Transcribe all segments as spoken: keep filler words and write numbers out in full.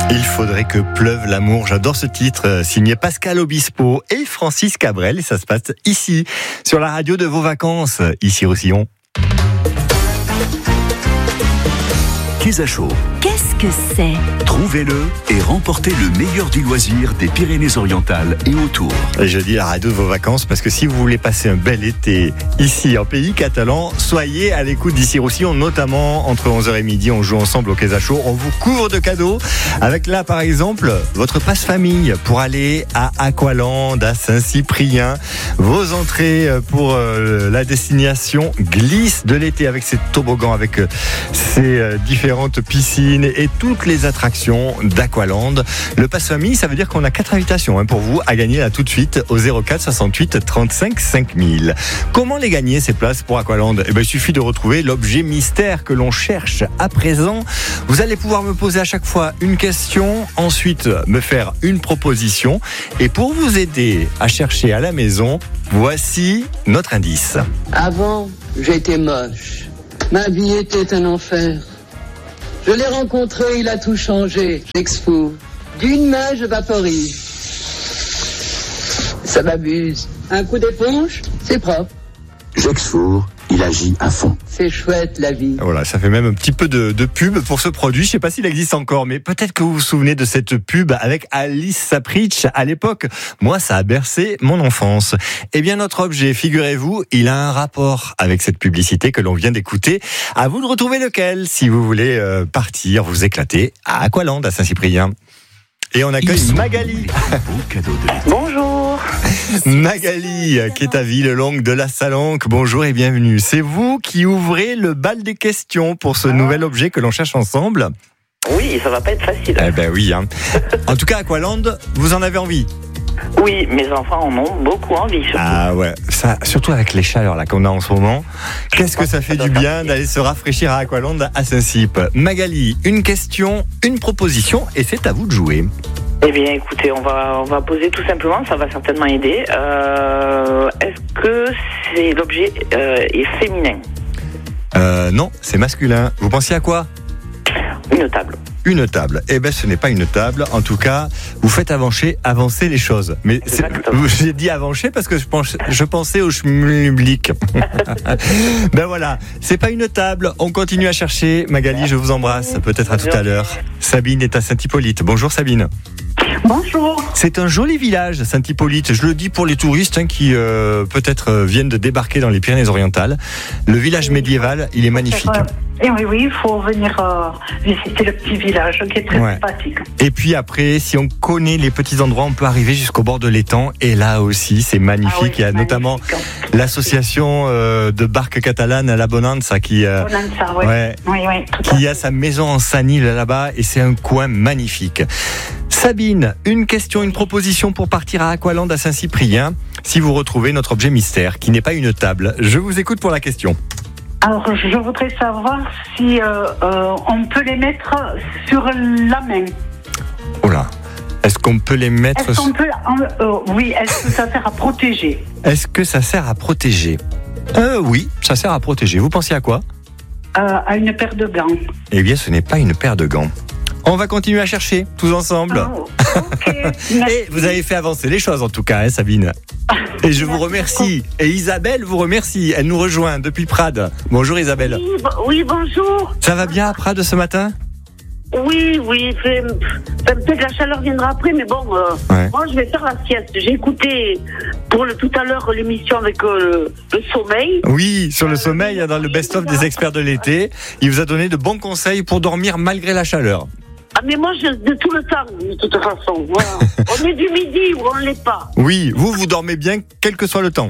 Il faudrait que pleuve l'amour. J'adore ce titre, signé Pascal Obispo et Francis Cabrel. Et ça se passe ici, sur la radio de vos vacances, ici Roussillon. Quesacho. Qu'est-ce que c'est ? Trouvez-le et remportez le meilleur du loisir des Pyrénées-Orientales et autour. Et je dis la radio de vos vacances parce que si vous voulez passer un bel été ici en pays catalan, soyez à l'écoute d'ici Roussillon, notamment entre onze heures et midi, on joue ensemble au Quesacho. On vous couvre de cadeaux avec là par exemple votre passe-famille pour aller à Aqualand, à Saint-Cyprien. Vos entrées pour euh, la destination glisse de l'été avec ces toboggans, avec euh, ces euh, différentes piscines et toutes les attractions d'Aqualand. Le passe-famille, ça veut dire qu'on a quatre invitations hein, pour vous à gagner là tout de suite au zéro quatre soixante-huit trente-cinq cinq mille. Comment les gagner ces places pour Aqualand ? Eh ben, il suffit de retrouver l'objet mystère que l'on cherche à présent. Vous allez pouvoir me poser à chaque fois une question, ensuite me faire une proposition. Et pour vous aider à chercher à la maison, voici notre indice. Avant, j'étais moche. Ma vie était un enfer. Je l'ai rencontré, il a tout changé. J'exfou. D'une main, je vaporise. Ça m'abuse. Un coup d'éponge, c'est propre. J'exfour, il agit à fond. C'est chouette la vie. Voilà, ça fait même un petit peu de, de pub pour ce produit. Je ne sais pas s'il existe encore, mais peut-être que vous vous souvenez de cette pub avec Alice Sapritch à l'époque. Moi, ça a bercé mon enfance. Eh bien, notre objet, figurez-vous, il a un rapport avec cette publicité que l'on vient d'écouter. À vous de retrouver lequel, si vous voulez euh, partir, vous éclater à Aqualand, à Saint-Cyprien. Et on accueille Magali. Bonjour. Magali, qui est à Villelongue de la Salanque. Bonjour et bienvenue. C'est vous qui ouvrez le bal des questions pour ce nouvel objet que l'on cherche ensemble. Oui, ça va pas être facile. Eh ben oui. Hein. En tout cas, Aqualand, vous en avez envie ? Oui, mes enfants en ont beaucoup envie. Surtout. Ah ouais, ça, surtout avec les chaleurs là qu'on a en ce moment. Qu'est-ce que ça fait du bien d'aller se rafraîchir à Aqualand à Saint-Cyp. Magali, une question, une proposition et c'est à vous de jouer. Eh bien, écoutez, on va on va poser tout simplement, ça va certainement aider. Euh, est-ce que c'est l'objet euh, est féminin ? Euh, non, c'est masculin. Vous pensiez à quoi ? Une table. Une table. Eh ben, ce n'est pas une table. En tout cas, vous faites avancer, avancer les choses. Mais c'est, j'ai dit avancer parce que je, pense, je pensais au schmulblick. Ben voilà, c'est pas une table. On continue à chercher. Magali, je vous embrasse. Peut-être à tout à l'heure. Sabine est à Saint-Hippolyte. Bonjour Sabine. Bonjour. C'est un joli village, Saint-Hippolyte. Je le dis pour les touristes hein, qui euh, peut-être euh, viennent de débarquer dans les Pyrénées-Orientales. Le village médiéval, il est magnifique. Et oui, oui, il faut venir euh, visiter le petit village qui est très ouais. sympathique. Et puis après, si on connaît les petits endroits, on peut arriver jusqu'au bord de l'étang. Et là aussi, c'est magnifique. Ah oui, il y a magnifique. Notamment l'association euh, de barques catalanes, la Bonanza, qui, euh, Bonanza, ouais. Ouais, oui, oui, tout qui a sa maison en Sanil là-bas. Et c'est un coin magnifique. Sabine, une question, une proposition pour partir à Aqualand à Saint-Cyprien, si vous retrouvez notre objet mystère, qui n'est pas une table. Je vous écoute pour la question. Alors, je voudrais savoir si euh, euh, on peut les mettre sur la main. Oh là, est-ce qu'on peut les mettre... Est-ce qu'on peut... Euh, oui, est-ce que ça sert à protéger ? Est-ce que ça sert à protéger ? euh, Oui, ça sert à protéger. Vous pensiez à quoi ? euh, À une paire de gants. Eh bien, ce n'est pas une paire de gants. On va continuer à chercher, tous ensemble. Oh, okay. Et vous avez fait avancer les choses, en tout cas, hein, Sabine. Et je vous remercie. Et Isabelle vous remercie. Elle nous rejoint depuis Prades. Bonjour Isabelle. Oui, b- oui bonjour. Ça va bien à Prades ce matin ? Oui, oui. Fait, peut-être la chaleur viendra après, mais bon, euh, ouais. moi je vais faire la sieste. J'ai écouté pour le, tout à l'heure l'émission avec euh, le sommeil. Oui, sur le sommeil, dans le best-of des experts de l'été. Il vous a donné de bons conseils pour dormir malgré la chaleur. Ah mais moi, je, de tout le temps, de toute façon. Voilà. On est du midi ou on ne l'est pas. Oui, vous, vous dormez bien, quel que soit le temps.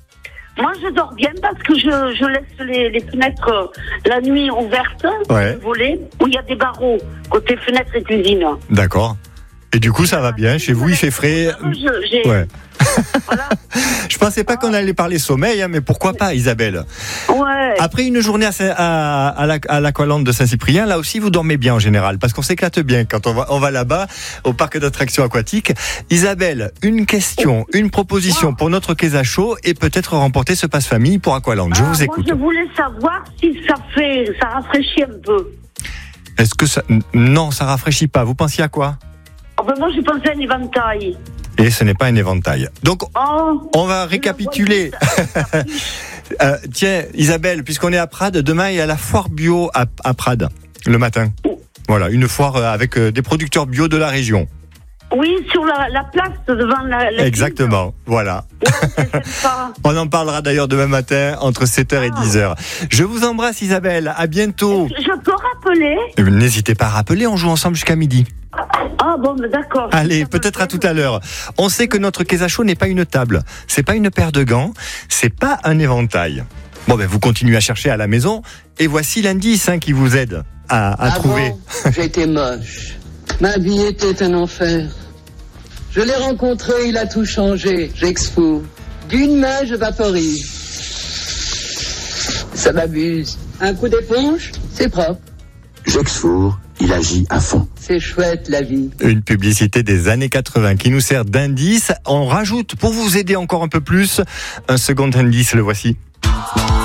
Moi, je dors bien parce que je, je laisse les, les fenêtres euh, la nuit ouvertes, ouais. volées, où il y a des barreaux, côté fenêtre et cuisine. D'accord. Et du coup, ça va bien. Chez vous, il fait frais. Je, j'ai... Ouais. Voilà. Je pensais pas qu'on allait parler sommeil, hein, mais pourquoi pas, Isabelle ? Ouais. Après une journée à, à, à, la, à l'Aqualand de Saint-Cyprien, là aussi, vous dormez bien en général, parce qu'on s'éclate bien quand on va, on va là-bas, au parc d'attractions aquatiques. Isabelle, une question, une proposition pour notre Quesacho et peut-être remporter ce passe-famille pour Aqualand. Je ah, vous écoute. Moi, je voulais savoir si ça fait, ça rafraîchit un peu. Est-ce que ça... Non, ça rafraîchit pas. Vous pensiez à quoi? Oh, ben moi, j'ai pensé à un éventail. Et ce n'est pas un éventail. Donc, oh, on va récapituler. euh, tiens, Isabelle, puisqu'on est à Prades, demain, il y a la foire bio à, à Prades, le matin. Voilà, une foire avec des producteurs bio de la région. Oui, sur la, la place devant la... la Exactement, ville. Voilà. Ouais, c'est sympa. On en parlera d'ailleurs demain matin entre sept heures ah. et dix heures. Je vous embrasse Isabelle, à bientôt. Je peux rappeler? N'hésitez pas à rappeler, on joue ensemble jusqu'à midi. Ah bon, d'accord. Allez, peut-être à tout à l'heure. On sait que notre quesacho n'est pas une table, c'est pas une paire de gants, c'est pas un éventail. Bon ben vous continuez à chercher à la maison et voici l'indice hein, qui vous aide à, à Avant, trouver. J'étais moche. Ma vie était un enfer. Je l'ai rencontré, il a tout changé. J'exfous. D'une main, je vaporise. Ça m'abuse. Un coup d'éponge, c'est propre. J'exfour, il agit à fond. C'est chouette la vie. Une publicité des années quatre-vingts qui nous sert d'indice. On rajoute, pour vous aider encore un peu plus, un second indice, le voici.